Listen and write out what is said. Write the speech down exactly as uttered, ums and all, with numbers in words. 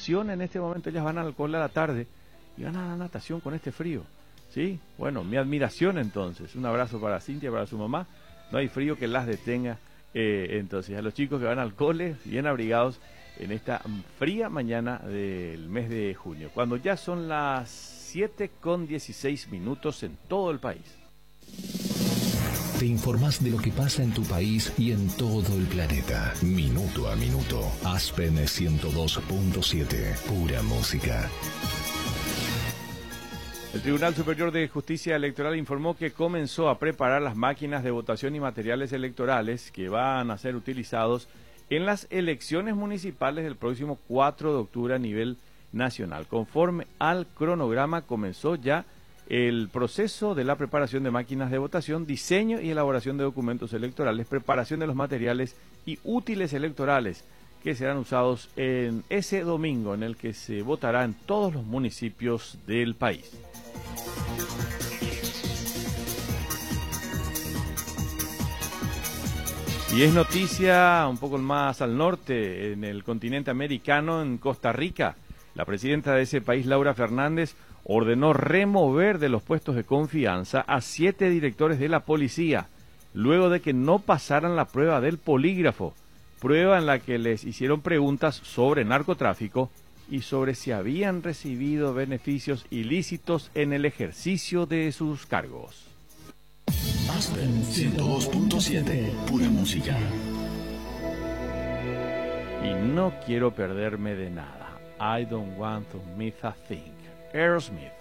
natación en este momento, ellas van al cole a la tarde y van a la natación con este frío, ¿sí? Bueno, mi admiración entonces, un abrazo para Cintia, para su mamá, no hay frío que las detenga, eh, entonces a los chicos que van al cole, bien abrigados en esta fría mañana del mes de junio, cuando ya son las siete con dieciséis minutos en todo el país. Te informás de lo que pasa en tu país y en todo el planeta, minuto a minuto. Aspen ciento dos punto siete, pura música. El Tribunal Superior de Justicia Electoral informó que comenzó a preparar las máquinas de votación y materiales electorales que van a ser utilizados en las elecciones municipales del próximo cuatro de octubre a nivel nacional. Conforme al cronograma, comenzó ya el proceso de la preparación de máquinas de votación, diseño y elaboración de documentos electorales, preparación de los materiales y útiles electorales que serán usados en ese domingo en el que se votará en todos los municipios del país. Y es noticia un poco más al norte, en el continente americano, en Costa Rica. La presidenta de ese país, Laura Fernández, ordenó remover de los puestos de confianza a siete directores de la policía, luego de que no pasaran la prueba del polígrafo, prueba en la que les hicieron preguntas sobre narcotráfico y sobre si habían recibido beneficios ilícitos en el ejercicio de sus cargos. Aspen ciento dos punto siete, pura música. Y no quiero perderme de nada. I don't want to miss a thing. Aerosmith.